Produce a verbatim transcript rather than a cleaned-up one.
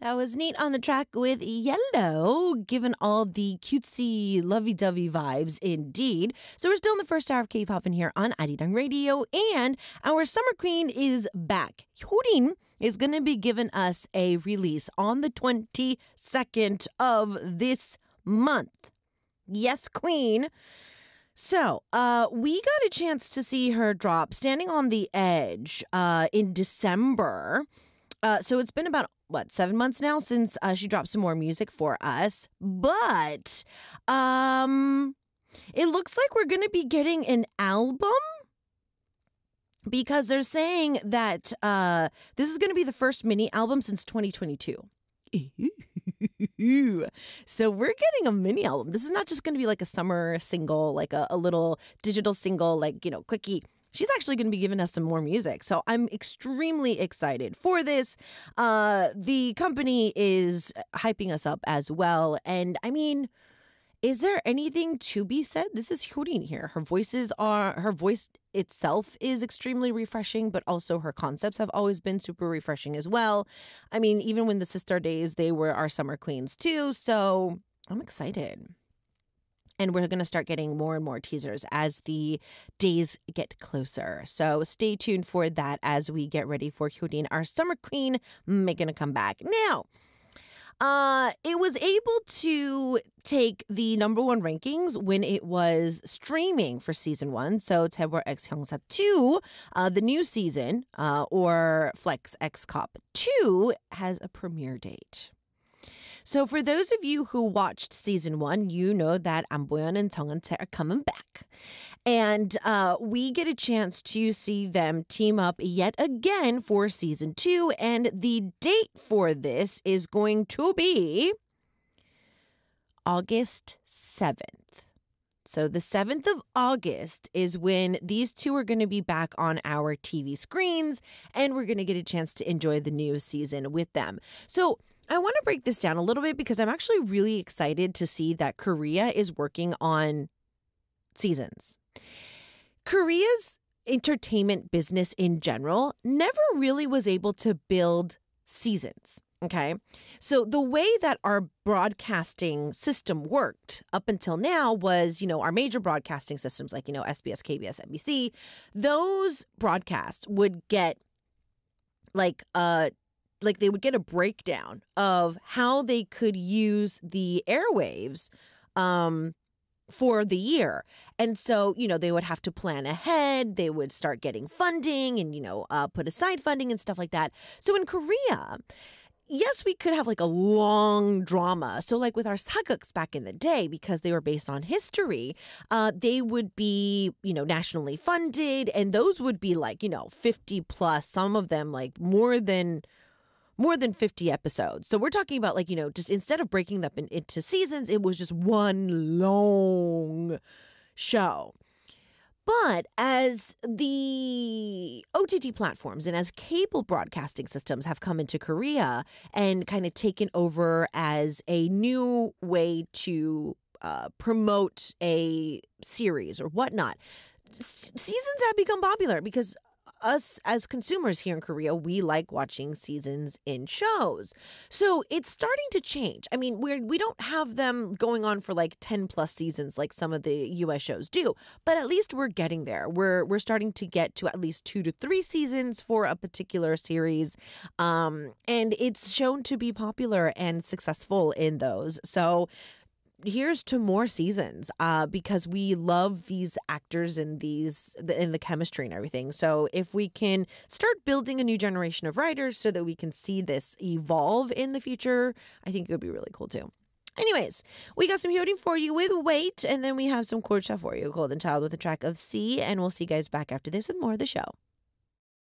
That was Neat on the track with Yellow, given all the cutesy, lovey-dovey vibes indeed. So we're still in the first hour of K-pop in here on Arirang Radio, and our summer queen is back. Hyorin is going to be giving us a release on the twenty-second of this month. Yes, queen. So, uh, we got a chance to see her drop Standing on the Edge uh, in December. Uh, so it's been about, what, seven months now since uh, she dropped some more music for us. But um, it looks like we're going to be getting an album because they're saying that uh, this is going to be the first mini album since twenty twenty-two. So we're getting a mini album. This is not just going to be like a summer single, like a, a little digital single, like, you know, quickie. She's actually going to be giving us some more music. So I'm extremely excited for this. Uh, the company is hyping us up as well. And I mean, is there anything to be said? This is Hyorin here. Her voices are, her voice itself is extremely refreshing, but also her concepts have always been super refreshing as well. I mean, even when the Sister Days, they were our summer queens too. So I'm excited. And we're going to start getting more and more teasers as the days get closer. So stay tuned for that as we get ready for Hyorin, our summer queen, making a comeback. Now, uh, it was able to take the number one rankings when it was streaming for season one. So Taebor X Hyungsa two, uh, the new season, uh, or Flex X Cop two has a premiere date. So for those of you who watched season one, you know that An Boyeon and Sung Eun-tae are coming back. And uh, we get a chance to see them team up yet again for season two. And the date for this is going to be August seventh. So the seventh of August is when these two are going to be back on our T V screens, and we're going to get a chance to enjoy the new season with them. So I want to break this down a little bit because I'm actually really excited to see that Korea is working on seasons. Korea's entertainment business in general never really was able to build seasons. Okay, so the way that our broadcasting system worked up until now was, you know, our major broadcasting systems like, you know, S B S, K B S, N B C, those broadcasts would get like uh like they would get a breakdown of how they could use the airwaves um for the year. And so, you know, they would have to plan ahead. They would start getting funding and, you know, uh, put aside funding and stuff like that. So in Korea, yes, we could have like a long drama. So like with our sageuk's back in the day, because they were based on history, uh, they would be, you know, nationally funded. And those would be like, you know, fifty plus, some of them like more than more than fifty episodes. So we're talking about like, you know, just instead of breaking them in, into seasons, it was just one long show. But as the O T T platforms and as cable broadcasting systems have come into Korea and kind of taken over as a new way to uh, promote a series or whatnot, s- seasons have become popular because us as consumers here in Korea, we like watching seasons in shows. So it's starting to change. I mean, we're, we don't have them going on for like ten plus seasons like some of the U S shows do, but at least we're getting there. We're we're starting to get to at least two to three seasons for a particular series. Um, and it's shown to be popular and successful in those. So here's to more seasons uh, because we love these actors and these the, and the chemistry and everything. So if we can start building a new generation of writers so that we can see this evolve in the future, I think it would be really cool too. Anyways, we got some Hyorin for you with Wait, and then we have some Korcha for you, Golden Child with a track of C, and we'll see you guys back after this with more of the show.